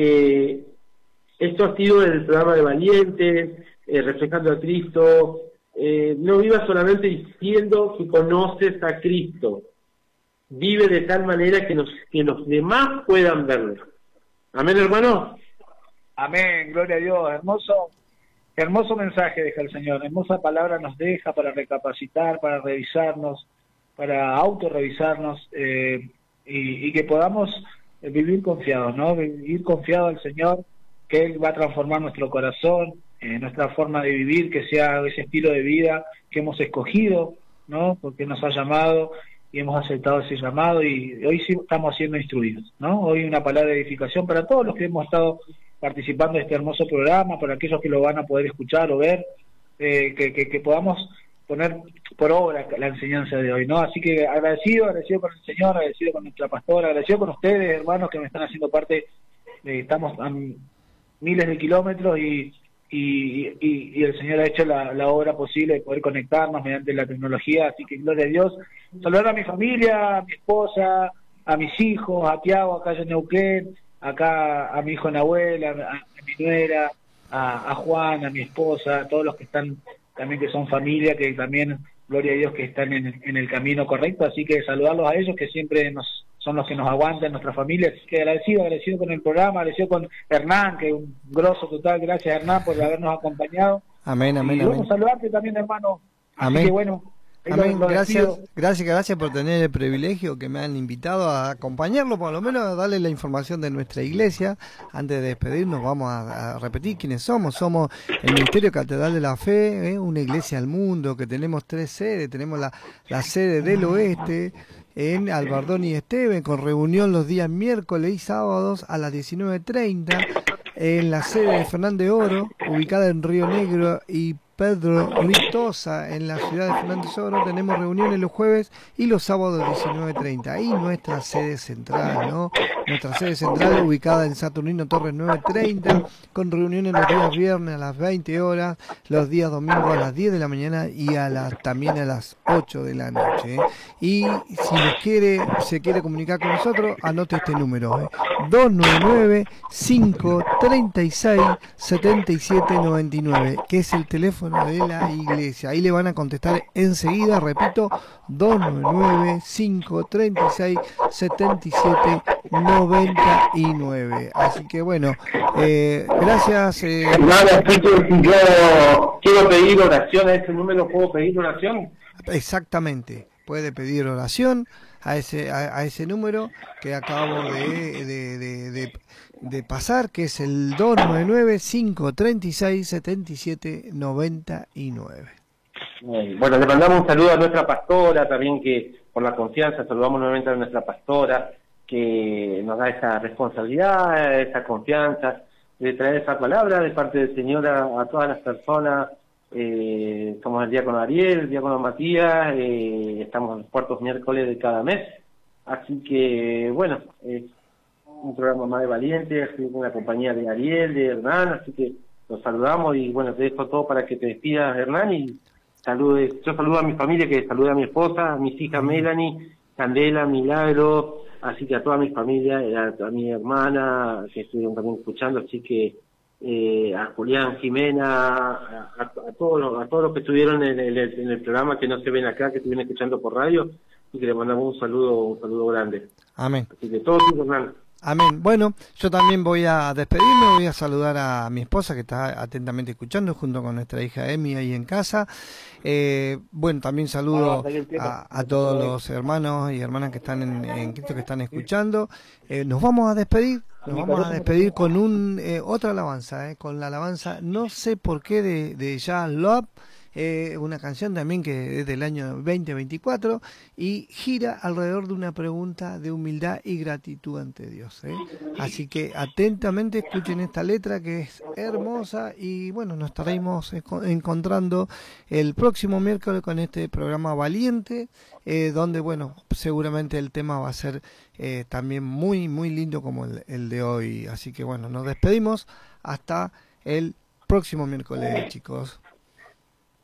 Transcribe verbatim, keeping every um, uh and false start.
que esto ha sido el programa de Valientes, eh, reflejando a Cristo. Eh, no vivas solamente diciendo que conoces a Cristo, vive de tal manera que, nos, que los demás puedan verlo. Amén, hermano. Amén, gloria a Dios. Hermoso, hermoso mensaje deja el Señor, hermosa palabra nos deja para recapacitar, para revisarnos, para autorrevisarnos, eh, y, y que podamos vivir confiados, ¿no? Vivir confiados al Señor, que Él va a transformar nuestro corazón, eh, nuestra forma de vivir, que sea ese estilo de vida que hemos escogido, ¿no? Porque nos ha llamado y hemos aceptado ese llamado, y hoy sí estamos siendo instruidos, ¿no? Hoy una palabra de edificación para todos los que hemos estado participando de este hermoso programa, para aquellos que lo van a poder escuchar o ver, eh, que, que, que podamos poner por obra la enseñanza de hoy, ¿no? Así que agradecido, agradecido con el Señor, agradecido con nuestra pastora, agradecido con ustedes, hermanos, que me están haciendo parte. Eh, estamos a miles de kilómetros y, y, y, y el Señor ha hecho la, la obra posible de poder conectarnos mediante la tecnología, así que gloria a Dios. Saludar a mi familia, a mi esposa, a mis hijos, a Tiago acá en Neuquén, acá a mi hijo Nahuel, a, a, a mi nuera, a, a Juan, a mi esposa, a todos los que están también, que son familia, que también, gloria a Dios, que están en, en el camino correcto, así que saludarlos a ellos, que siempre nos son los que nos aguantan, nuestra familia. Así que agradecido, agradecido con el programa, agradecido con Hernán, que es un grosso total. Gracias, Hernán, por habernos acompañado. Amén, amén, y amén. vamos a saludarte también, hermano. Así amén. que bueno, amén. Lo, lo gracias, gracias, gracias por tener el privilegio que me han invitado a acompañarlo, por lo menos a darle la información de nuestra iglesia. Antes de despedirnos, vamos a, a repetir quiénes somos. Somos el Ministerio Catedral de la Fe, ¿eh? Una iglesia al mundo, que tenemos tres sedes. Tenemos la, la sede del oeste, en Albardón y Esteban, con reunión los días miércoles y sábados a las diecinueve treinta, en la sede de Fernández Oro, ubicada en Río Negro y Pedro Ritosa, en la ciudad de Fernández Oro. Tenemos reuniones los jueves y los sábados diecinueve treinta. Y nuestra sede central, ¿no? Nuestra sede central ubicada en Saturnino Torres nueve treinta, con reuniones los días viernes a las veinte horas, los días domingos a las diez de la mañana y a las, también a las ocho de la noche. ¿eh? Y si nos quiere, se quiere comunicar con nosotros, anote este número, ¿eh? dos nueve nueve, cinco tres seis, siete siete nueve nueve, que es el teléfono de la iglesia. Ahí le van a contestar enseguida, repito, dos nueve nueve, cinco tres seis, siete siete nueve nueve. Así que bueno, eh, gracias. Eh... Nada, si yo quiero pedir oración a ese número, ¿puedo pedir oración? Exactamente, puede pedir oración a ese a, a ese número que acabo de, de, de, de, de pasar, que es el dos nueve nueve, cinco tres seis, siete siete nueve nueve. Bueno, le mandamos un saludo a nuestra pastora también, que por la confianza, saludamos nuevamente a nuestra pastora, que nos da esa responsabilidad, esa confianza de traer esa palabra de parte del Señor a, a todas las personas. Eh, somos el diácono Ariel, el diácono Matías, eh, estamos los cuartos miércoles de cada mes, así que bueno, es un programa más de Valientes, así con la compañía de Ariel, de Hernán, así que los saludamos y bueno, te dejo todo para que te despidas, Hernán, y saludes. Yo saludo a mi familia, que salude a mi esposa, a mis hijas Melanie, Candela, Milagro, así que a toda mi familia, a, a mi hermana, que estuvieron también escuchando, así que Eh, a Julián, Jimena, a, a, a todos los, a todos los que estuvieron en el, en el programa, que no se ven acá, que estuvieron escuchando por radio, y que les mandamos un saludo, un saludo grande. Amén. Así que todo tu Hernán. Amén. Bueno, yo también voy a despedirme, voy a saludar a mi esposa, que está atentamente escuchando, junto con nuestra hija Emi ahí en casa. Eh, bueno, también saludo a, a todos los hermanos y hermanas que están en, en Cristo, que están escuchando. Eh, nos vamos a despedir, nos vamos a despedir con un eh, otra alabanza, eh, con la alabanza No sé por qué de, de Jan Love. Eh, una canción también que es del año veinte veinticuatro y gira alrededor de una pregunta de humildad y gratitud ante Dios, ¿eh? Así que atentamente escuchen esta letra, que es hermosa, y bueno, nos estaremos encontrando el próximo miércoles con este programa Valiente, eh, donde bueno, seguramente el tema va a ser eh, también muy muy lindo como el, el de hoy. Así que bueno, nos despedimos hasta el próximo miércoles, chicos.